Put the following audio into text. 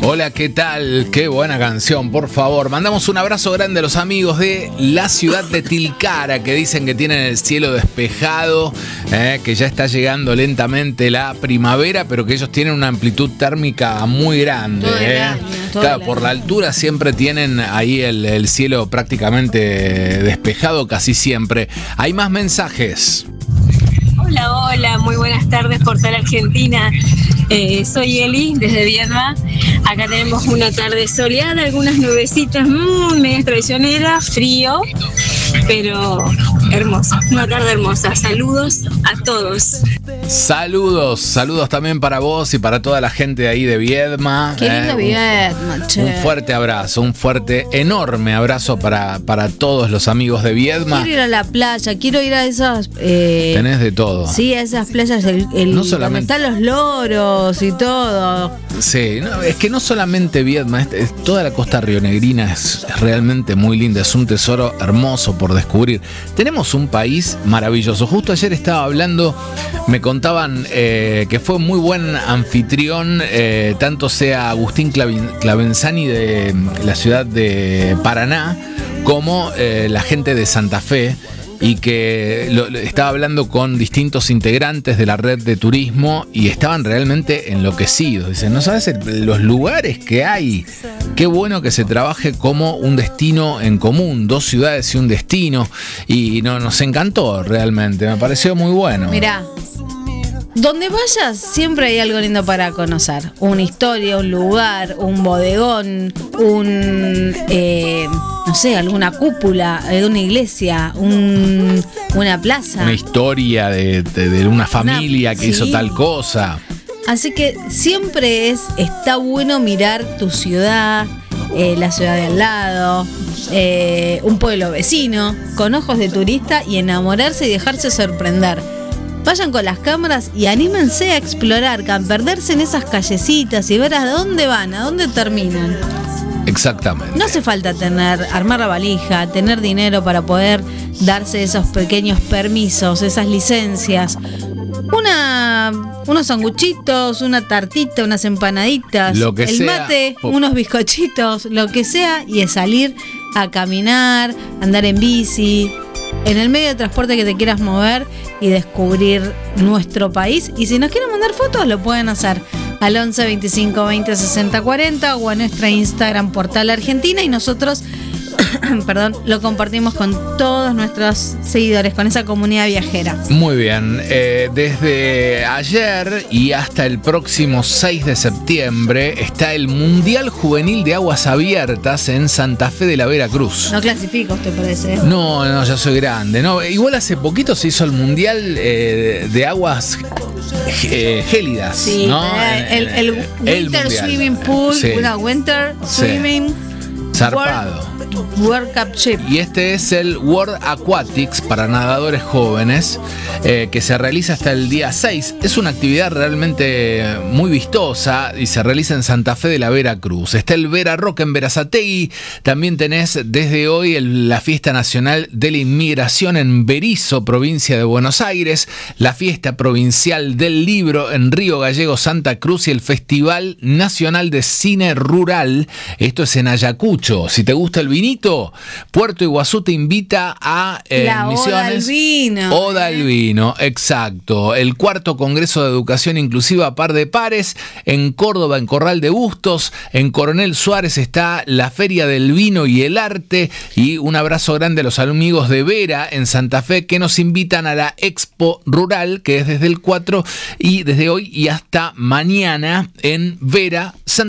Hola, ¿qué tal? Qué buena canción, por favor. Mandamos un abrazo grande a los amigos de la ciudad de Tilcara, que dicen que tienen el cielo despejado, que ya está llegando lentamente la primavera, pero que ellos tienen una amplitud térmica muy grande. Claro, por la altura siempre tienen ahí el cielo prácticamente despejado, casi siempre. Hay más mensajes. Hola, muy buenas tardes, Portal Argentina. Soy Eli, desde Viedma. Acá tenemos una tarde soleada, algunas nubecitas, medio traicionera, frío, pero hermosa, una tarde hermosa. Saludos a todos. Saludos también para vos y para toda la gente ahí de Viedma. Qué lindo Viedma, che. Un fuerte abrazo, un fuerte, enorme abrazo para todos los amigos de Viedma. Quiero ir a la playa, quiero ir a esas... Tenés de todo. Sí, a esas playas, no solamente donde están los loros y todo. Sí, no, es que no solamente Viedma, toda la costa rionegrina es realmente muy linda, es un tesoro hermoso por descubrir. Tenemos un país maravilloso. Justo ayer estaba hablando, me contaban que fue muy buen anfitrión, tanto sea Agustín Clavenzani de la ciudad de Paraná, como la gente de Santa Fe, y que estaba hablando con distintos integrantes de la red de turismo y estaban realmente enloquecidos. Dicen, no sabes los lugares que hay. Qué bueno que se trabaje como un destino en común, 2 ciudades y un destino. Y nos encantó realmente, me pareció muy bueno. Mirá, donde vayas siempre hay algo lindo para conocer. Una historia, un lugar, un bodegón, no sé, alguna cúpula de una iglesia, una plaza. Una historia de una familia que hizo tal cosa. Así que siempre está bueno mirar tu ciudad, la ciudad de al lado, un pueblo vecino, con ojos de turista y enamorarse y dejarse sorprender. Vayan con las cámaras y anímense a explorar, a perderse en esas callecitas y ver a dónde van, a dónde terminan. Exactamente. No hace falta armar la valija, tener dinero para poder darse esos pequeños permisos, esas licencias. Unos sanguchitos, una tartita, unas empanaditas, lo que el sea, mate, unos bizcochitos, lo que sea, y es salir a caminar, andar en bici, en el medio de transporte que te quieras mover y descubrir nuestro país. Y si nos quieren mandar fotos, lo pueden hacer al 11 25 20 60 40 o a nuestra Instagram Portal Argentina, y nosotros lo compartimos con todos nuestros seguidores, con esa comunidad viajera. Muy bien, desde ayer y hasta el próximo 6 de septiembre está el Mundial Juvenil de Aguas Abiertas en Santa Fe de la Veracruz. No clasifico, ¿te parece? No, ya soy grande. No, igual hace poquito se hizo el Mundial de aguas gélidas. Sí, ¿no? el Winter Swimming Pool, sí. Winter Swimming zarpado. World Cup Chip. Y este es el World Aquatics para nadadores jóvenes, que se realiza hasta el día 6. Es una actividad realmente muy vistosa y se realiza en Santa Fe de la Veracruz. Está el Vera Rock en Berazategui. También tenés desde hoy la Fiesta Nacional de la Inmigración en Berisso, provincia de Buenos Aires, la Fiesta Provincial del Libro en Río Gallegos, Santa Cruz, y el Festival Nacional de Cine Rural. Esto es en Ayacucho. Si te gusta el vinito, Puerto Iguazú te invita a la Misiones. Oda al vino, exacto. El 4º Congreso de Educación Inclusiva Par de Pares en Córdoba, en Corral de Bustos. En Coronel Suárez está la Feria del Vino y el Arte. Y un abrazo grande a los amigos de Vera en Santa Fe, que nos invitan a la Expo Rural, que es desde el 4 y desde hoy y hasta mañana en Vera, Santa Fe.